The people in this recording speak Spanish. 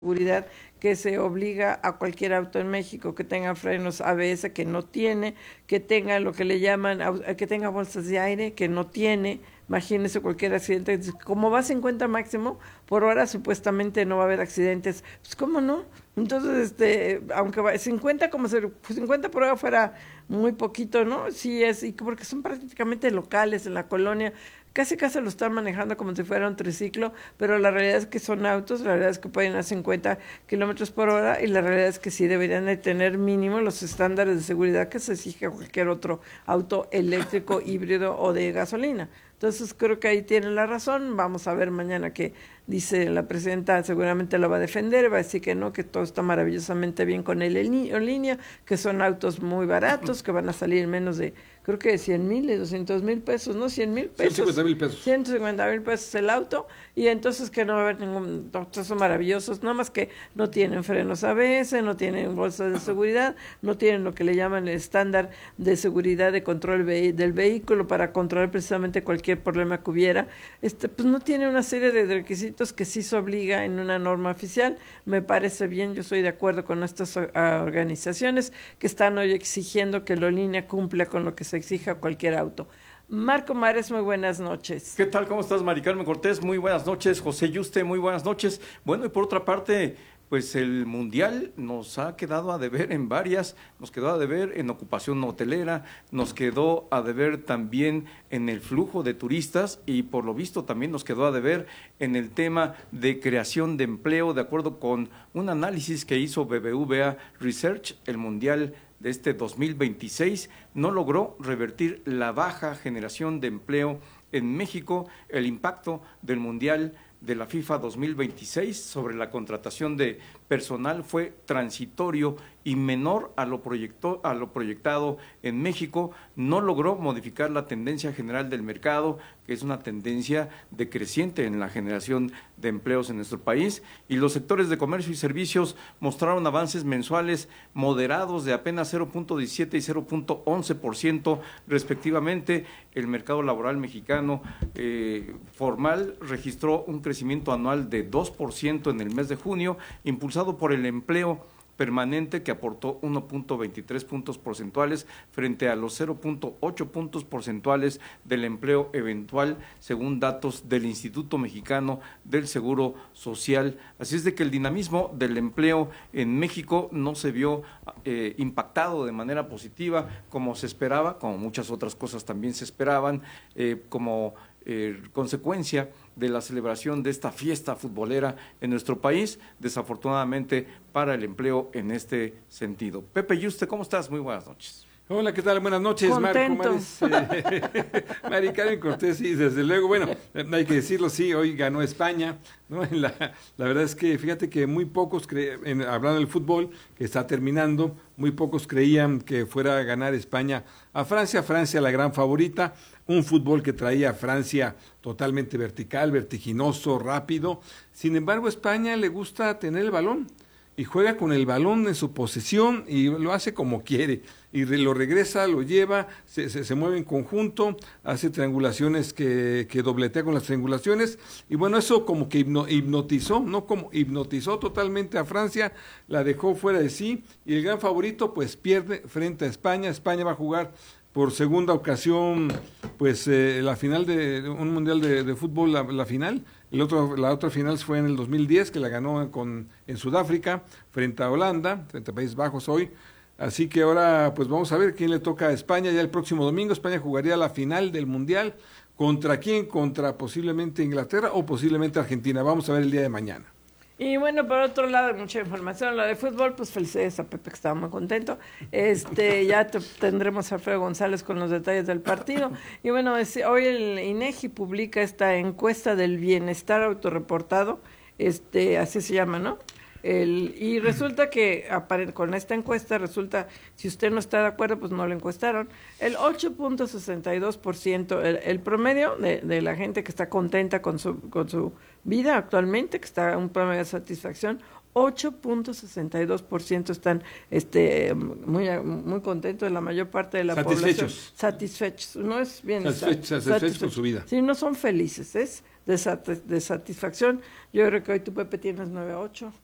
seguridad que se obliga a cualquier auto en México que tenga frenos ABS, que no tiene, que tenga lo que le llaman, que tenga bolsas de aire, que no tiene. Imagínese cualquier accidente, como va a 50 máximo por hora, supuestamente no va a haber accidentes. Pues cómo no. Entonces, aunque 50 como 50 por hora fuera muy poquito, ¿no? Sí es, y porque son prácticamente locales en la colonia. Casi lo están manejando como si fuera un triciclo, pero la realidad es que son autos, la realidad es que pueden a 50 kilómetros por hora y la realidad es que sí deberían de tener mínimo los estándares de seguridad que se exige a cualquier otro auto eléctrico, híbrido o de gasolina. Entonces creo que ahí tienen la razón. Vamos a ver mañana qué dice la presidenta, seguramente lo va a defender, va a decir que no, que todo está maravillosamente bien con él en línea, que son autos muy baratos, que van a salir en menos de, creo que de 100,000 y 200,000 pesos, ¿no? 100,000 pesos. 150,000 pesos. 150,000 pesos el auto, y entonces que no va a haber ningún, todos son maravillosos, nada más que no tienen frenos ABS, no tienen bolsas de seguridad, no tienen lo que le llaman el estándar de seguridad de control del vehículo para controlar precisamente cualquier problema que hubiera. Pues no tiene una serie de requisitos que sí se obliga en una norma oficial. Me parece bien, yo estoy de acuerdo con estas organizaciones que están hoy exigiendo que la línea cumpla con lo que se exija a cualquier auto. Marco Mares, muy buenas noches. ¿Qué tal? ¿Cómo estás, Mari Carmen Cortés? Muy buenas noches. José Yuste, muy buenas noches. Bueno, y por otra parte, pues el Mundial nos ha quedado a deber en varias, nos quedó a deber en ocupación hotelera, nos quedó a deber también en el flujo de turistas y por lo visto también nos quedó a deber en el tema de creación de empleo, de acuerdo con un análisis que hizo BBVA Research. El Mundial de este 2026 no logró revertir la baja generación de empleo en México. El impacto del Mundial de la FIFA 2026 sobre la contratación de personal fue transitorio y menor a lo proyectado en México. No logró modificar la tendencia general del mercado, que es una tendencia decreciente en la generación de empleos en nuestro país, y los sectores de comercio y servicios mostraron avances mensuales moderados de apenas 0.17 y 0.11% respectivamente. El mercado laboral mexicano formal registró un crecimiento anual de 2% en el mes de junio, impulsado por el empleo permanente, que aportó 1.23 puntos porcentuales frente a los 0.8 puntos porcentuales del empleo eventual, según datos del Instituto Mexicano del Seguro Social. Así es de que el dinamismo del empleo en México no se vio impactado de manera positiva como se esperaba, como muchas otras cosas también se esperaban, como consecuencia de la celebración de esta fiesta futbolera en nuestro país, desafortunadamente para el empleo en este sentido. Pepe Yuste, ¿cómo estás? Muy buenas noches. Hola, ¿qué tal? Buenas noches, Contento. Mari Carmen Cortés, sí, desde luego, bueno, hay que decirlo, sí, hoy ganó España, ¿no? La verdad es que fíjate que muy pocos, hablando del fútbol, que está terminando, muy pocos creían que fuera a ganar España a Francia, la gran favorita, un fútbol que traía a Francia totalmente vertical, vertiginoso, rápido. Sin embargo, a España le gusta tener el balón y juega con el balón en su posesión y lo hace como quiere, y lo regresa, lo lleva, se mueve en conjunto, hace triangulaciones que dobletea con las triangulaciones, y bueno, eso como que hipnotizó, ¿no? Como hipnotizó totalmente a Francia, la dejó fuera de sí, y el gran favorito pues pierde frente a España. España va a jugar por segunda ocasión pues la final de un mundial de fútbol, la final. La otra final fue en el 2010, que la ganó en Sudáfrica, frente a Holanda, frente a Países Bajos hoy. Así que ahora pues vamos a ver quién le toca a España ya el próximo domingo. España jugaría la final del Mundial. ¿Contra quién? Contra posiblemente Inglaterra o posiblemente Argentina. Vamos a ver el día de mañana. Y bueno, por otro lado, mucha información, la de fútbol, pues felicidades a Pepe, que estaba muy contento. Ya tendremos a Alfredo González con los detalles del partido. Y bueno, hoy el INEGI publica esta encuesta del bienestar autorreportado, así se llama, ¿no? Y resulta que con esta encuesta, si usted no está de acuerdo, pues no lo encuestaron, el 8.62%, el promedio de la gente que está contenta con su vida actualmente, que está un promedio de satisfacción, 8.62% están muy contentos, la mayor parte de la población. Satisfechos. No es bien. Satisfechos con su vida. Sí, no son felices, es de satisfacción. Yo creo que hoy tu, Pepe, tienes 9 a 8.